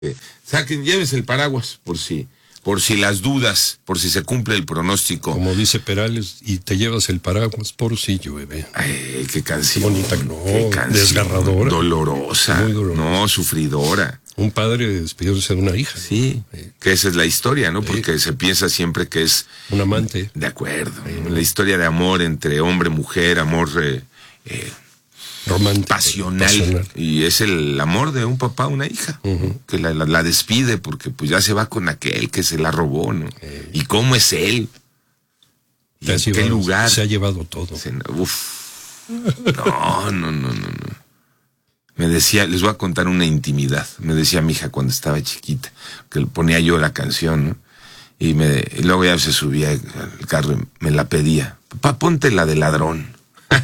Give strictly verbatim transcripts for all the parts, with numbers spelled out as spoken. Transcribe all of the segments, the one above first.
Eh, saquen, llévense el paraguas por si, por si las dudas, por si se cumple el pronóstico. Como dice Perales, y te llevas el paraguas por si llueve. Ay, qué canción. Bonita, no, qué canción, desgarradora. Dolorosa. Muy dolorosa. No, sufridora. Un padre despidiéndose de una hija. Sí, eh. que esa es la historia, ¿no? Porque eh. se piensa siempre que es... un amante. De acuerdo. Eh. La historia de amor entre hombre, mujer, amor... Eh, eh, romántico, pasional, pasional, y es el amor de un papá a una hija, uh-huh. que la, la, la despide porque pues ya se va con aquel que se la robó, ¿no? Eh. Y cómo es él, y en llevado, qué lugar se ha llevado todo. Se, uf. No, no, no, no, no. Me decía, les voy a contar una intimidad. Me decía mi hija cuando estaba chiquita, que le ponía yo la canción, ¿no? Y, me, y luego ya se subía al carro y me la pedía. Papá, ponte la de ladrón.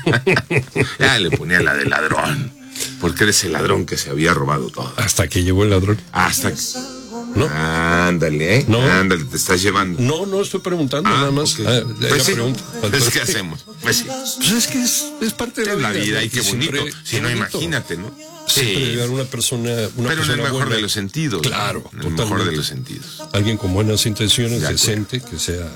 Ya le ponía la de ladrón, porque eres el ladrón que se había robado todo. Hasta que llegó el ladrón. Hasta que... No. Ándale, ¿eh? No. Ándale, te estás llevando. No, no estoy preguntando ah, nada más. Okay. Ah, pues sí. pregunta. Pues, ¿qué hacemos? Pues sí. Pues es que es, es parte de la, la vida. vida, y qué bonito. Siempre, si no, bonito. Imagínate, ¿no? Sí. Una persona, una pero persona en el mejor buena. de los sentidos. Claro, ¿no? En el mejor de los sentidos. Alguien con buenas intenciones, de decente, que sea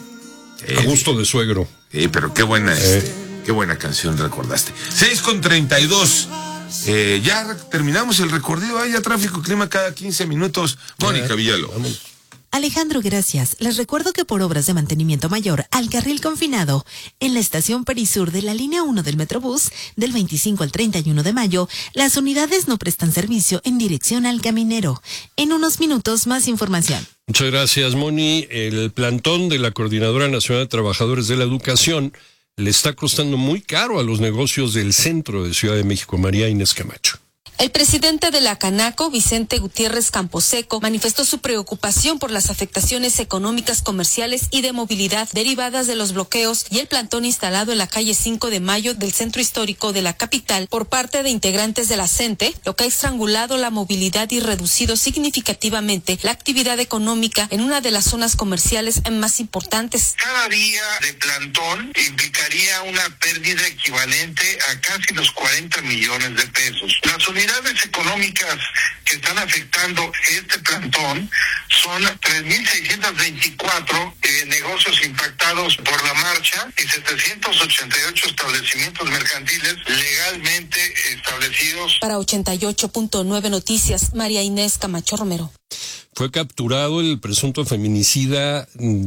sí. a gusto de suegro. Sí, pero qué buena es. Eh. Qué buena canción recordaste. seis con treinta y dos. Eh, ya terminamos el recorrido. Haya tráfico, clima cada quince minutos. Mónica Villalobos. Alejandro, gracias. Les recuerdo que por obras de mantenimiento mayor al carril confinado en la estación Perisur de la línea uno del Metrobús, del veinticinco al treinta y uno de mayo, las unidades no prestan servicio en dirección al Caminero. En unos minutos, más información. Muchas gracias, Moni. El plantón de la Coordinadora Nacional de Trabajadores de la Educación le está costando muy caro a los negocios del centro de Ciudad de México. María Inés Camacho. El presidente de la Canaco, Vicente Gutiérrez Camposeco, manifestó su preocupación por las afectaciones económicas, comerciales y de movilidad derivadas de los bloqueos y el plantón instalado en la calle cinco de mayo del centro histórico de la capital por parte de integrantes de la CENTE, lo que ha estrangulado la movilidad y reducido significativamente la actividad económica en una de las zonas comerciales más importantes. Cada día de plantón implicaría una pérdida equivalente a casi los cuarenta millones de pesos. Las unidades económicas que están afectando este plantón son tres mil seiscientos veinticuatro eh, negocios impactados por la marcha y setecientos ochenta y ocho establecimientos mercantiles legalmente establecidos. Para ochenta y ocho punto nueve Noticias, María Inés Camacho Romero. Fue capturado el presunto feminicida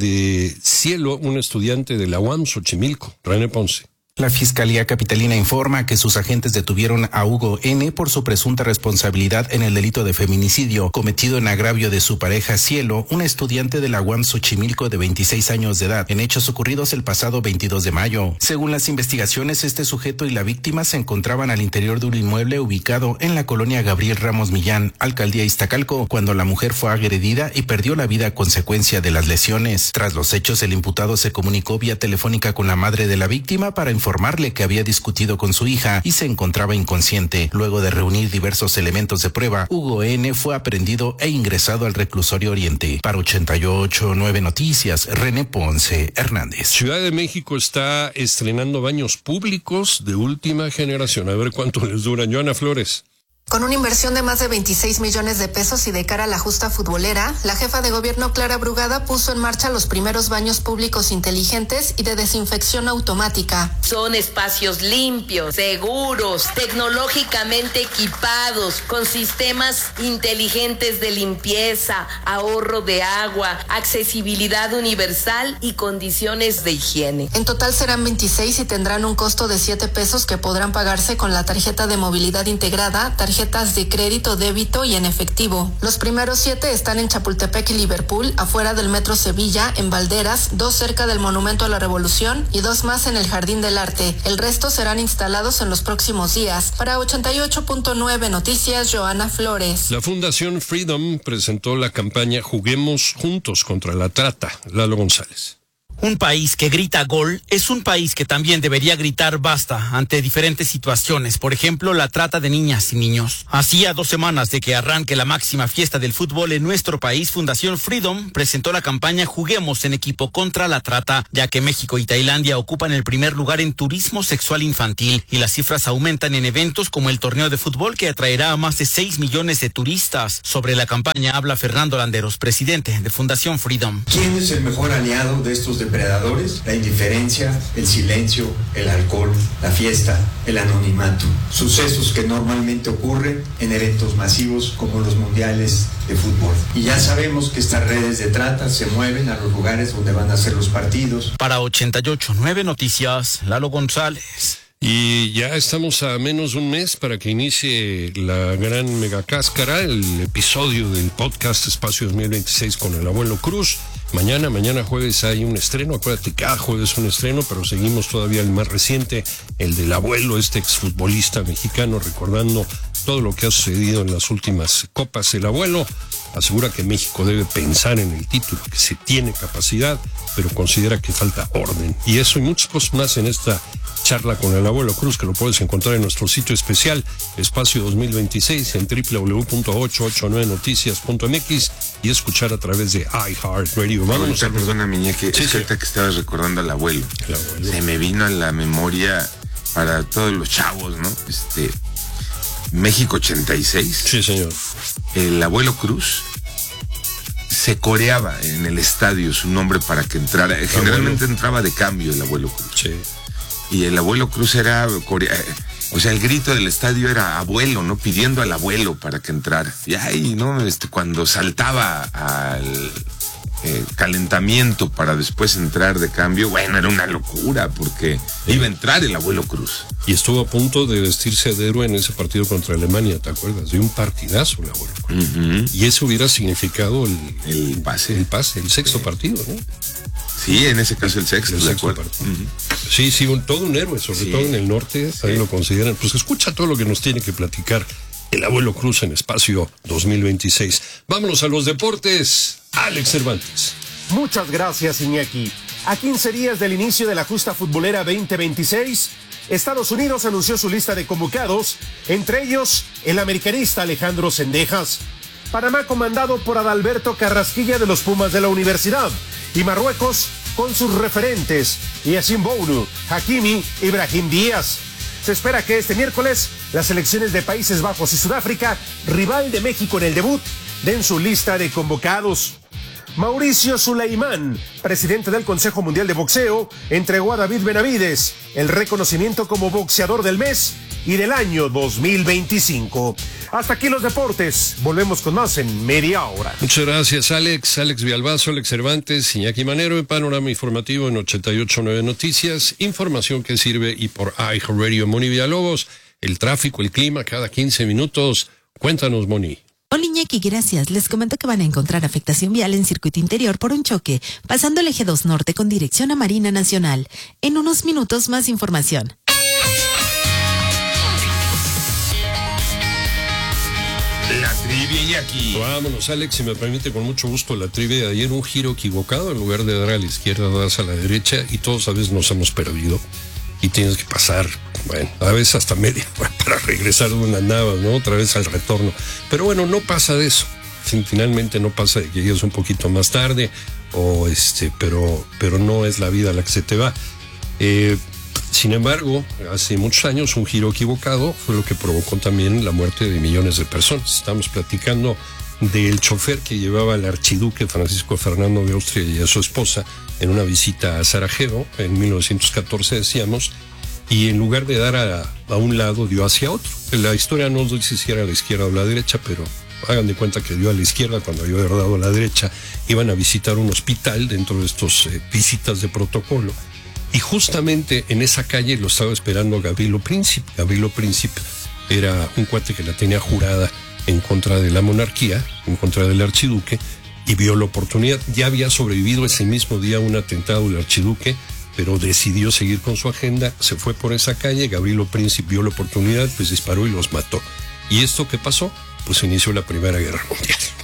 de Cielo, un estudiante de la U A M Xochimilco, René Ponce. La Fiscalía Capitalina informa que sus agentes detuvieron a Hugo N. por su presunta responsabilidad en el delito de feminicidio cometido en agravio de su pareja Cielo, una estudiante de la U A M Xochimilco de veintiséis años de edad, en hechos ocurridos el pasado veintidós de mayo. Según las investigaciones, este sujeto y la víctima se encontraban al interior de un inmueble ubicado en la colonia Gabriel Ramos Millán, alcaldía Iztacalco, cuando la mujer fue agredida y perdió la vida a consecuencia de las lesiones. Tras los hechos, el imputado se comunicó vía telefónica con la madre de la víctima para informarle que había discutido con su hija y se encontraba inconsciente. Luego de reunir diversos elementos de prueba, Hugo N. fue aprehendido e ingresado al reclusorio Oriente. Para ochenta y ocho punto nueve Noticias, René Ponce Hernández. Ciudad de México está estrenando baños públicos de última generación. A ver cuánto les dura. Joana Flores. Con una inversión de más de veintiséis millones de pesos y de cara a la justa futbolera, la jefa de gobierno Clara Brugada puso en marcha los primeros baños públicos inteligentes y de desinfección automática. Son espacios limpios, seguros, tecnológicamente equipados, con sistemas inteligentes de limpieza, ahorro de agua, accesibilidad universal y condiciones de higiene. En total serán veintiséis y tendrán un costo de siete pesos que podrán pagarse con la tarjeta de movilidad integrada, tarjeta tarjetas de crédito, débito y en efectivo. Los primeros siete están en Chapultepec y Liverpool, afuera del Metro Sevilla, en Valderas, dos cerca del Monumento a la Revolución y dos más en el Jardín del Arte. El resto serán instalados en los próximos días. Para ochenta y ocho punto nueve Noticias, Joana Flores. La Fundación Freedom presentó la campaña Juguemos Juntos contra la Trata. Lalo González. Un país que grita gol es un país que también debería gritar basta ante diferentes situaciones, por ejemplo, la trata de niñas y niños. Así, a dos semanas de que arranque la máxima fiesta del fútbol en nuestro país, Fundación Freedom presentó la campaña Juguemos en Equipo contra la Trata, ya que México y Tailandia ocupan el primer lugar en turismo sexual infantil y las cifras aumentan en eventos como el torneo de fútbol que atraerá a más de seis millones de turistas. Sobre la campaña habla Fernando Landeros, presidente de Fundación Freedom. ¿Quién es el mejor aliado de estos depredadores? La indiferencia, el silencio, el alcohol, la fiesta, el anonimato. Sucesos que normalmente ocurren en eventos masivos como los mundiales de fútbol. Y ya sabemos que estas redes de trata se mueven a los lugares donde van a ser los partidos. Para ochenta y ocho punto nueve Noticias, Lalo González. Y ya estamos a menos de un mes para que inicie la gran megacáscara, el episodio del podcast Espacio dos mil veintiséis con el Abuelo Cruz. Mañana, mañana jueves hay un estreno, acuérdate, cada jueves un estreno, pero seguimos todavía el más reciente, el del Abuelo, este exfutbolista mexicano, recordando todo lo que ha sucedido en las últimas copas. El Abuelo asegura que México debe pensar en el título, que se tiene capacidad, pero considera que falta orden. Y eso y muchas cosas más en esta charla con el Abuelo Cruz, que lo puedes encontrar en nuestro sitio especial, Espacio dos mil veintiséis, en doble u doble u doble u punto ochocientos ochenta y nueve noticias punto m x y escuchar a través de iHeartRadio. Vamos a... Perdona, Miñeque, sí, es sí. que estabas recordando al abuelo. El abuelo. Se me vino a la memoria para todos los chavos, ¿no? Este... México ochenta y seis. Sí, señor. El Abuelo Cruz se coreaba en el estadio su nombre para que entrara. Generalmente abuelo. Entraba de cambio el Abuelo Cruz. Sí. Y el Abuelo Cruz era corea... O sea, el grito del estadio era abuelo, ¿no? Pidiendo al abuelo para que entrara. Y ahí, ¿no? Este, cuando saltaba al eh, calentamiento para después entrar de cambio, bueno, era una locura porque sí. Iba a entrar el Abuelo Cruz. Y estuvo a punto de vestirse de héroe en ese partido contra Alemania, ¿te acuerdas? De un partidazo el Abuelo Cruz. Uh-huh. Y eso hubiera significado el, el pase. El pase, el sexto sí. partido, ¿no? Sí, en ese caso el sexto, el de sexto acuerdo. Uh-huh. Sí, sí, un, todo un héroe, sobre sí. todo en el norte, sí. Ahí lo consideran. Pues escucha todo lo que nos tiene que platicar el Abuelo Cruz en Espacio dos mil veintiséis. Vámonos a los deportes. Alex Cervantes. Muchas gracias, Iñaki. A quince días del inicio de la justa futbolera veinte veintiséis, Estados Unidos anunció su lista de convocados, entre ellos el americanista Alejandro Cendejas. Panamá comandado por Adalberto Carrasquilla de los Pumas de la Universidad y Marruecos con sus referentes Yacine Bounou, Hakimi y Brahim Díaz. Se espera que este miércoles las selecciones de Países Bajos y Sudáfrica, rival de México en el debut, den su lista de convocados. Mauricio Sulaimán, presidente del Consejo Mundial de Boxeo, entregó a David Benavides el reconocimiento como boxeador del mes y del año dos mil veinticinco. Hasta aquí los deportes. Volvemos con más en media hora. Muchas gracias, Alex. Alex Villalbazo, Alex Cervantes, Iñaki Manero, en Panorama Informativo en ochenta y ocho punto nueve Noticias. Información que sirve y por iHeartRadio. Moni Villalobos, el tráfico, el clima, cada quince minutos. Cuéntanos, Moni. Hola, Iñaki, gracias. Les comento que van a encontrar afectación vial en circuito interior por un choque, pasando el eje dos norte con dirección a Marina Nacional. En unos minutos más información. La trivia, Iñaki. Vámonos, Alex, si me permite, con mucho gusto, la trivia de ayer. Un giro equivocado, en lugar de dar a la izquierda, das a la derecha, y todos a veces nos hemos perdido. Y tienes que pasar, bueno, a veces hasta media para regresar de una nava, ¿no? Otra vez al retorno. Pero bueno, no pasa de eso. Finalmente no pasa de que llegues un poquito más tarde, o este, pero, pero no es la vida la que se te va. Eh, sin embargo, hace muchos años un giro equivocado fue lo que provocó también la muerte de millones de personas. Estamos platicando del chofer que llevaba al archiduque Francisco Fernando de Austria y a su esposa en una visita a Sarajevo en mil novecientos catorce, decíamos, y en lugar de dar a, a un lado dio hacia otro. La historia no dice si era a la izquierda o a la derecha, pero hagan de cuenta que dio a la izquierda cuando había dado a la derecha. Iban a visitar un hospital dentro de estos eh, visitas de protocolo, y justamente en esa calle lo estaba esperando Gavrilo Princip. Gavrilo Princip era un cuate que la tenía jurada en contra de la monarquía, en contra del archiduque, y vio la oportunidad. Ya había sobrevivido ese mismo día un atentado del archiduque, pero decidió seguir con su agenda, se fue por esa calle. Gavrilo Princip vio la oportunidad, pues disparó y los mató. ¿Y esto qué pasó? Pues inició la Primera Guerra Mundial.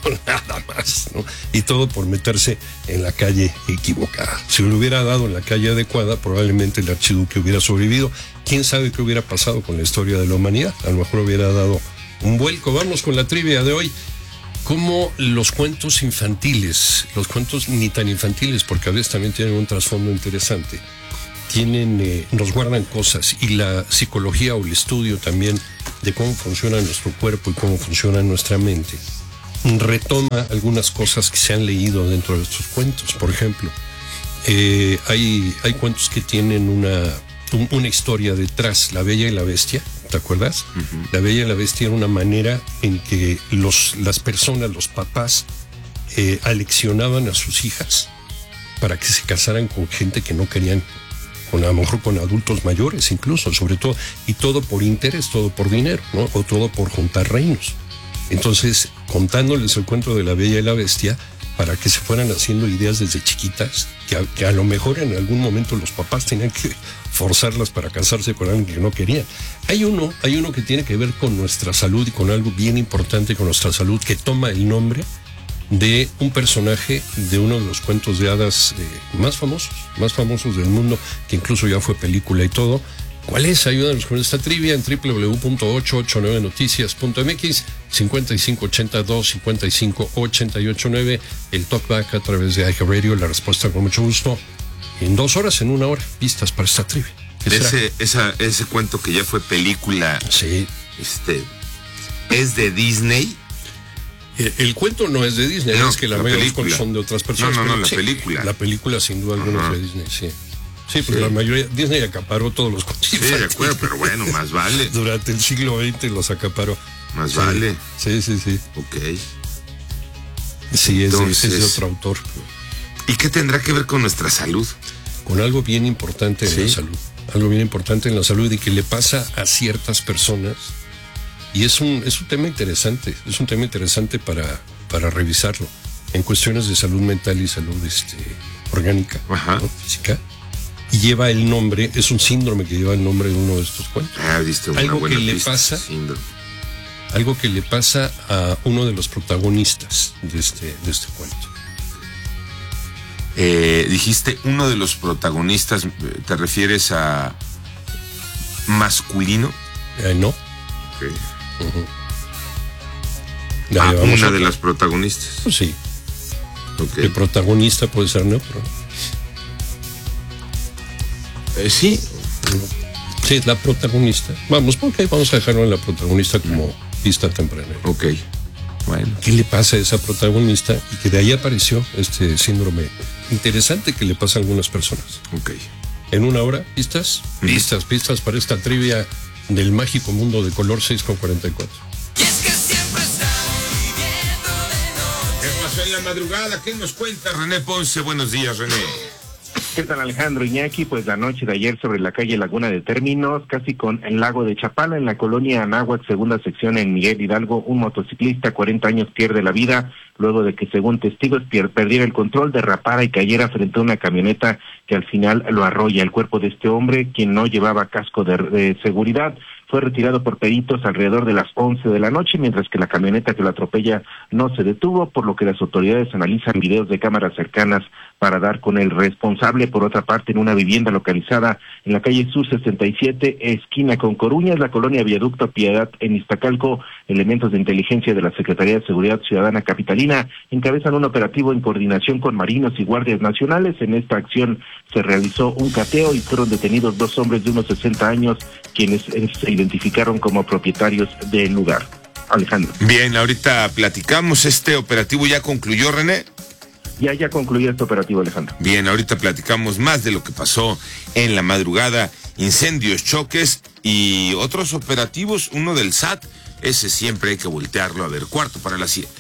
nada más, ¿no? Y todo por meterse en la calle equivocada. Si lo hubiera dado en la calle adecuada, probablemente el archiduque hubiera sobrevivido. ¿Quién sabe qué hubiera pasado con la historia de la humanidad? A lo mejor hubiera dado un vuelco. Vamos con la trivia de hoy. Cómo los cuentos infantiles, los cuentos ni tan infantiles, porque a veces también tienen un trasfondo interesante, tienen, eh, nos guardan cosas, y la psicología o el estudio también de cómo funciona nuestro cuerpo y cómo funciona nuestra mente retoma algunas cosas que se han leído dentro de estos cuentos. Por ejemplo, eh, hay, hay cuentos que tienen una, un, una historia detrás. La Bella y la Bestia, ¿te acuerdas? Uh-huh. La Bella y la Bestia era una manera en que los, las personas, los papás, eh, aleccionaban a sus hijas para que se casaran con gente que no querían, con, a lo mejor con adultos mayores incluso, sobre todo, y todo por interés, todo por dinero, ¿no? O todo por juntar reinos. Entonces, contándoles el cuento de la Bella y la Bestia, para que se fueran haciendo ideas desde chiquitas, que a, que a lo mejor en algún momento los papás tenían que forzarlas para casarse con alguien que no querían. Hay uno, hay uno que tiene que ver con nuestra salud y con algo bien importante con nuestra salud, que toma el nombre de un personaje de uno de los cuentos de hadas eh, más famosos, más famosos del mundo, que incluso ya fue película y todo. ¿Cuál es? Ayúdanos con esta trivia en doble u doble u doble u punto ocho ocho nueve noticias punto m x, cincuenta y cinco ochenta y dos cincuenta y cinco ochenta y ocho nueve, el talkback a través de iHeartRadio, la respuesta con mucho gusto. En dos horas, en una hora, pistas para esta trivia. Ese, esa, ese cuento que ya fue película, sí, este, ¿es de Disney? El, el cuento no es de Disney, no, es que la, la mayoría de los cuentos son de otras personas. No, no, no, la sí, película. La película sin duda alguna es de Disney, sí. Sí, porque sí, la mayoría, Disney acaparó todos los cuentos. Sí, de acuerdo, pero bueno, más vale. Durante el siglo veinte los acaparó. Más sí, vale. Sí, sí, sí. Ok. Sí, Entonces, es, de, es de otro autor. ¿Y qué tendrá que ver con nuestra salud? Con algo bien importante en ¿Sí? la salud. Algo bien importante en la salud y que le pasa a ciertas personas. Y es un, es un tema interesante. Es un tema interesante para, para revisarlo. En cuestiones de salud mental y salud este, orgánica, ¿no? Física. Y lleva el nombre, es un síndrome que lleva el nombre de uno de estos cuentos. Ah, viste una algo buena que le pista, pasa, síndrome. Algo que le pasa a uno de los protagonistas de este, de este cuento. Eh, dijiste uno de los protagonistas, ¿te refieres a masculino? Eh, no. Okay. Uh-huh. Ah, una a... de las protagonistas. Pues sí. Okay. El protagonista puede ser neutro. Eh, sí. Sí, es la protagonista. Vamos, porque vamos a dejarlo en la protagonista como pista temprana. Ok. Bueno. ¿Qué le pasa a esa protagonista? Y que de ahí apareció este síndrome interesante que le pasa a algunas personas. Ok. En una hora, pistas, mm. pistas, pistas para esta trivia del mágico mundo de color seis con cuarenta y cuatro. Y es que siempre estamos viviendo de noche. ¿Qué pasó en la madrugada? ¿Qué nos cuenta René Ponce? Buenos días, René. ¿Qué tal, Alejandro Iñaki? Pues la noche de ayer sobre la calle Laguna de Términos, casi con el lago de Chapala, en la colonia Anáhuac, segunda sección en Miguel Hidalgo, un motociclista, cuarenta años, pierde la vida luego de que, según testigos, perdiera el control, derrapara y cayera frente a una camioneta que al final lo arrolla. El cuerpo de este hombre, quien no llevaba casco de, de seguridad, fue retirado por peritos alrededor de las once de la noche, mientras que la camioneta que lo atropella no se detuvo, por lo que las autoridades analizan videos de cámaras cercanas para dar con el responsable. Por otra parte, en una vivienda localizada en la calle Sur sesenta y siete, esquina con Coruñas, la colonia Viaducto Piedad, en Iztacalco, elementos de inteligencia de la Secretaría de Seguridad Ciudadana Capitalina encabezan un operativo en coordinación con marinos y guardias nacionales. En esta acción se realizó un cateo y fueron detenidos dos hombres de unos sesenta años, quienes se identificaron como propietarios del lugar. Alejandro. Bien, ahorita platicamos. ¿Este operativo ya concluyó, René? Ya, ya concluyó este operativo, Alejandro. Bien, ahorita platicamos más de lo que pasó en la madrugada. Incendios, choques y otros operativos. Uno del S A T, ese siempre hay que voltearlo a ver. Cuarto para las siete.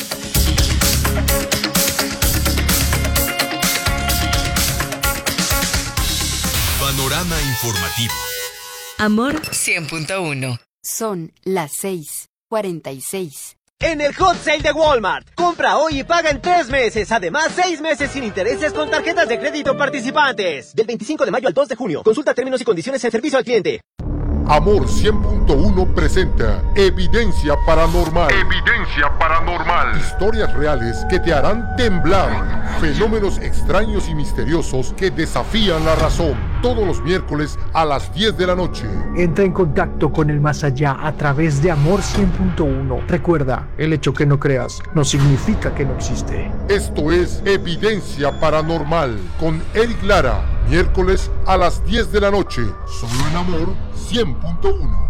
Panorama informativo. Amor cien punto uno. Son las seis cuarenta y seis. En el Hot Sale de Walmart, compra hoy y paga en tres meses, además seis meses sin intereses con tarjetas de crédito participantes. Del veinticinco de mayo al dos de junio, consulta términos y condiciones en servicio al cliente. Amor cien punto uno presenta Evidencia Paranormal. Evidencia Paranormal. Historias reales que te harán temblar. Fenómenos extraños y misteriosos que desafían la razón. Todos los miércoles a las diez de la noche. Entra en contacto con el más allá a través de Amor cien punto uno. Recuerda, el hecho que no creas no significa que no existe. Esto es Evidencia Paranormal con Eric Lara. Miércoles a las diez de la noche. Solo en Amor cien punto uno.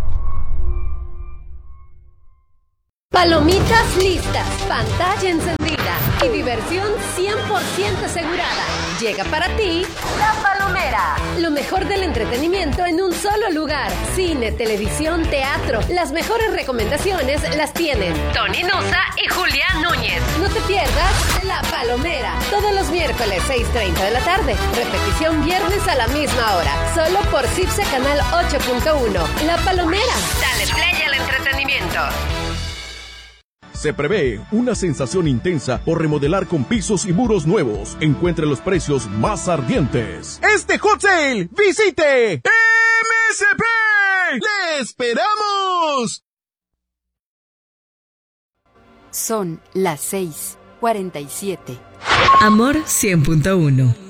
Palomitas listas, pantalla encendida y diversión cien por ciento asegurada. Llega para ti La Palomera. Lo mejor del entretenimiento en un solo lugar. Cine, televisión, teatro. Las mejores recomendaciones las tienen Tony Nusa y Julián Núñez. No te pierdas La Palomera. Todos los miércoles seis treinta de la tarde. Repetición viernes a la misma hora. Solo por Cipse Canal ocho punto uno. La Palomera. Dale play al entretenimiento. Se prevé una sensación intensa por remodelar con pisos y muros nuevos. Encuentre los precios más ardientes. Este Hot Sale, visite M S P. ¡Le esperamos! Son las seis cuarenta y siete. Amor cien punto uno.